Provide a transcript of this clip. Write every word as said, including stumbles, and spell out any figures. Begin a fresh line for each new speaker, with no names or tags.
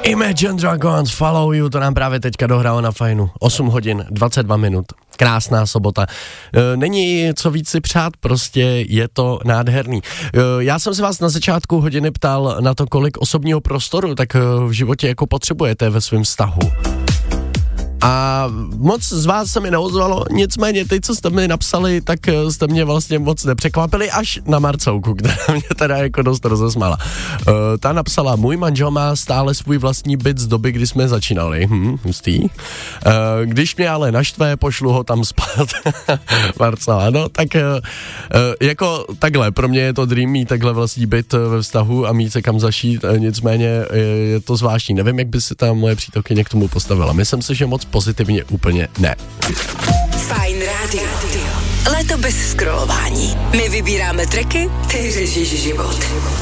Imagine Dragons, Follow You, to nám právě teďka dohrálo na Fajnu. osm hodin, dvacet dva minut. Krásná sobota. E, není co víc si přát, prostě je to nádherný. E, já jsem se vás na začátku hodiny ptal na to, kolik osobního prostoru tak v životě jako potřebujete ve svém vztahu. A moc z vás se mi neozvalo, nicméně ty, co jste mi napsali, tak jste mě vlastně moc nepřekvapili, až na Marcelku, která mě teda jako dost rozesmála. Uh, ta napsala, můj manžel má stále svůj vlastní byt z doby, kdy jsme začínali. Hm, hustý. Uh, když mě ale naštve, pošlu ho tam spát. Marcela, no tak uh, jako takhle, pro mě je to dream mít takhle vlastní byt ve vztahu a mít se kam zašít, uh, nicméně je to zvláštní. Nevím, jak by se ta moje přítelkyně k tomu postavila. Myslím si, že moc pozitivně úplně ne.
Fajn rádio. Léto bez scrollování. My vybíráme tracky, ty řešíš život.